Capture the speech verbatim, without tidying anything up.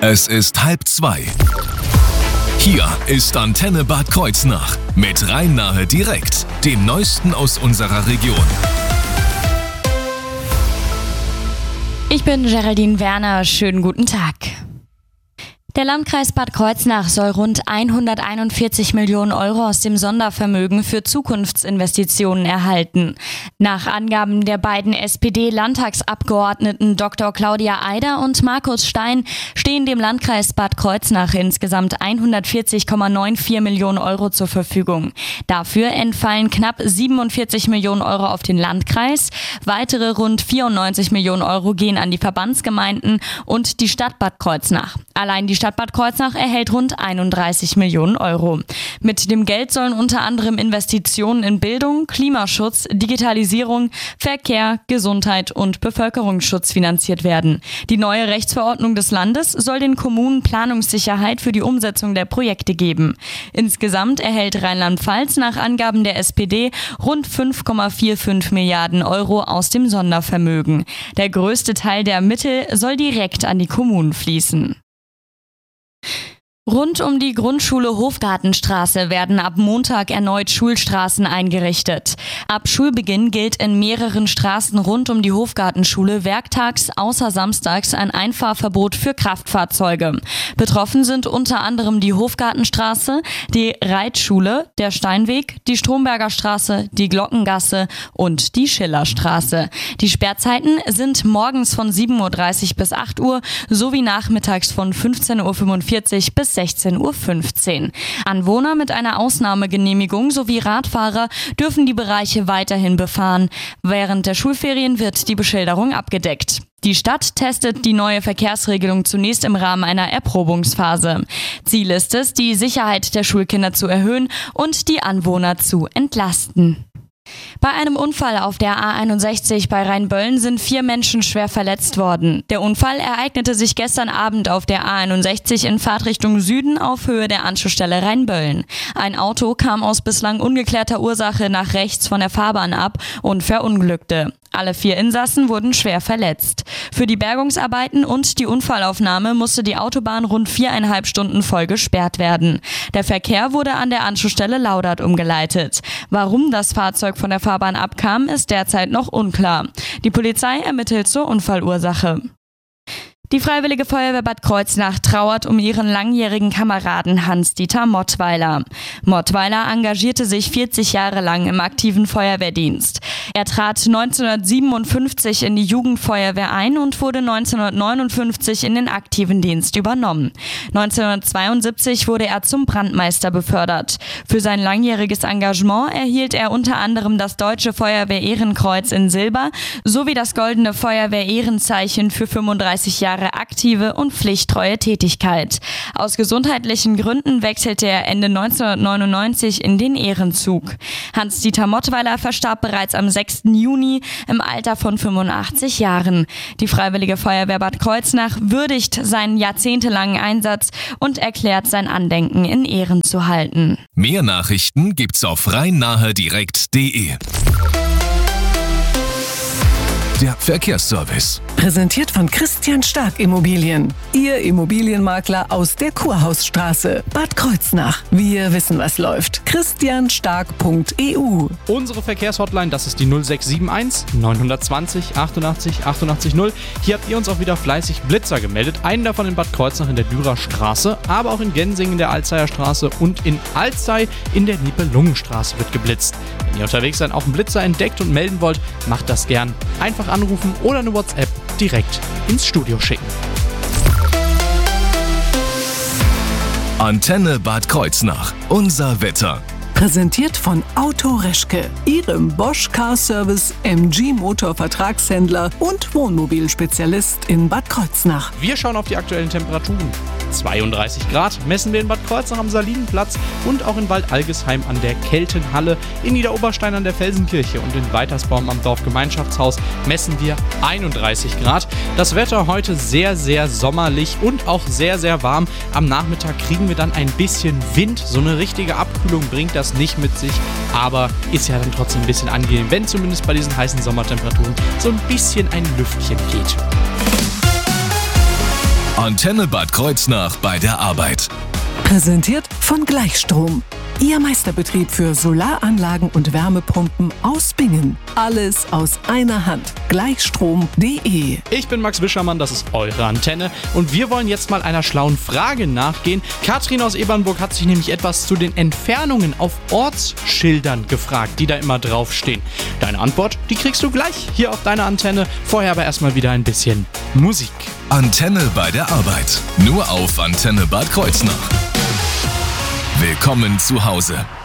Es ist halb zwei. Hier ist Antenne Bad Kreuznach mit Rhein-Nahe direkt, dem Neuesten aus unserer Region. Ich bin Geraldine Werner, schönen guten Tag. Der Landkreis Bad Kreuznach soll rund hunderteinundvierzig Millionen Euro aus dem Sondervermögen für Zukunftsinvestitionen erhalten. Nach Angaben der beiden S P D-Landtagsabgeordneten Doktor Claudia Eider und Markus Stein stehen dem Landkreis Bad Kreuznach insgesamt hundertvierzig Komma vierundneunzig Millionen Euro zur Verfügung. Dafür entfallen knapp siebenundvierzig Millionen Euro auf den Landkreis. Weitere rund vierundneunzig Millionen Euro gehen an die Verbandsgemeinden und die Stadt Bad Kreuznach. Allein die Stadt Bad Kreuznach erhält rund einunddreißig Millionen Euro. Mit dem Geld sollen unter anderem Investitionen in Bildung, Klimaschutz, Digitalisierung, Verkehr, Gesundheit und Bevölkerungsschutz finanziert werden. Die neue Rechtsverordnung des Landes soll den Kommunen Planungssicherheit für die Umsetzung der Projekte geben. Insgesamt erhält Rheinland-Pfalz nach Angaben der S P D rund fünf Komma fünfundvierzig Milliarden Euro aus dem Sondervermögen. Der größte Teil der Mittel soll direkt an die Kommunen fließen. Rund um die Grundschule Hofgartenstraße werden ab Montag erneut Schulstraßen eingerichtet. Ab Schulbeginn gilt in mehreren Straßen rund um die Hofgartenschule werktags außer samstags ein Einfahrverbot für Kraftfahrzeuge. Betroffen sind unter anderem die Hofgartenstraße, die Reitschule, der Steinweg, die Stromberger Straße, die Glockengasse und die Schillerstraße. Die Sperrzeiten sind morgens von sieben Uhr dreißig bis acht Uhr sowie nachmittags von fünfzehn Uhr fünfundvierzig bis sechzehn Uhr fünfzehn. Anwohner mit einer Ausnahmegenehmigung sowie Radfahrer dürfen die Bereiche weiterhin befahren. Während der Schulferien wird die Beschilderung abgedeckt. Die Stadt testet die neue Verkehrsregelung zunächst im Rahmen einer Erprobungsphase. Ziel ist es, die Sicherheit der Schulkinder zu erhöhen und die Anwohner zu entlasten. Bei einem Unfall auf der A einundsechzig bei Rheinböllen sind vier Menschen schwer verletzt worden. Der Unfall ereignete sich gestern Abend auf der A einundsechzig in Fahrtrichtung Süden auf Höhe der Anschlussstelle Rheinböllen. Ein Auto kam aus bislang ungeklärter Ursache nach rechts von der Fahrbahn ab und verunglückte. Alle vier Insassen wurden schwer verletzt. Für die Bergungsarbeiten und die Unfallaufnahme musste die Autobahn rund viereinhalb Stunden voll gesperrt werden. Der Verkehr wurde an der Anschlussstelle Laudert umgeleitet. Warum das Fahrzeug von der Fahrbahn abkam, ist derzeit noch unklar. Die Polizei ermittelt zur Unfallursache. Die Freiwillige Feuerwehr Bad Kreuznach trauert um ihren langjährigen Kameraden Hans-Dieter Mottweiler. Mottweiler engagierte sich vierzig Jahre lang im aktiven Feuerwehrdienst. Er trat neunzehnhundertsiebenundfünfzig in die Jugendfeuerwehr ein und wurde neunzehnhundertneunundfünfzig in den aktiven Dienst übernommen. neunzehnhundertzweiundsiebzig wurde er zum Brandmeister befördert. Für sein langjähriges Engagement erhielt er unter anderem das Deutsche Feuerwehr-Ehrenkreuz in Silber sowie das Goldene Feuerwehr-Ehrenzeichen für fünfunddreißig Jahre aktive und pflichttreue Tätigkeit. Aus gesundheitlichen Gründen wechselte er Ende neunzehnhundertneunundneunzig in den Ehrenzug. Hans-Dieter Mottweiler verstarb bereits am sechsten Juni im Alter von fünfundachtzig Jahren. Die Freiwillige Feuerwehr Bad Kreuznach würdigt seinen jahrzehntelangen Einsatz und erklärt, sein Andenken in Ehren zu halten. Mehr Nachrichten gibt's auf rhein-nahe direkt punkt de. Der Verkehrsservice. Präsentiert von Christian Stark Immobilien. Ihr Immobilienmakler aus der Kurhausstraße, Bad Kreuznach. Wir wissen, was läuft. christian stark punkt e u. Unsere Verkehrshotline, das ist die null sechs sieben eins neun zwei null achtundachtzig achtundachtzig null. Hier habt ihr uns auch wieder fleißig Blitzer gemeldet. Einen davon in Bad Kreuznach in der Dürer Straße, aber auch in Gensingen in der Alzeyer Straße und in Alzey in der Nibelungenstraße wird geblitzt. Wenn ihr unterwegs seid, auch einen Blitzer entdeckt und melden wollt, macht das gern. Einfach anrufen oder eine WhatsApp direkt ins Studio schicken. Antenne Bad Kreuznach. Unser Wetter. Präsentiert von Auto Reschke, Ihrem Bosch Car Service M G Motor Vertragshändler und Wohnmobilspezialist in Bad Kreuznach. Wir schauen auf die aktuellen Temperaturen. zweiunddreißig Grad messen wir in Bad Kreuznach am Salinenplatz und auch in Waldalgesheim an der Keltenhalle, in Niederoberstein an der Felsenkirche und in Weitersbaum am Dorfgemeinschaftshaus messen wir einunddreißig Grad. Das Wetter heute sehr, sehr sommerlich und auch sehr, sehr warm. Am Nachmittag kriegen wir dann ein bisschen Wind. So eine richtige Abkühlung bringt das nicht mit sich, aber ist ja dann trotzdem ein bisschen angenehm, wenn zumindest bei diesen heißen Sommertemperaturen so ein bisschen ein Lüftchen geht. Antenne Bad Kreuznach bei der Arbeit. Präsentiert von Gleichstrom. Ihr Meisterbetrieb für Solaranlagen und Wärmepumpen aus Bingen. Alles aus einer Hand. Gleichstrom punkt de. Ich bin Max Wischermann, das ist eure Antenne und wir wollen jetzt mal einer schlauen Frage nachgehen. Katrin aus Ebernburg hat sich nämlich etwas zu den Entfernungen auf Ortsschildern gefragt, die da immer draufstehen. Deine Antwort, die kriegst du gleich hier auf deiner Antenne. Vorher aber erstmal wieder ein bisschen Musik. Antenne bei der Arbeit. Nur auf Antenne Bad Kreuznach. Willkommen zu Hause.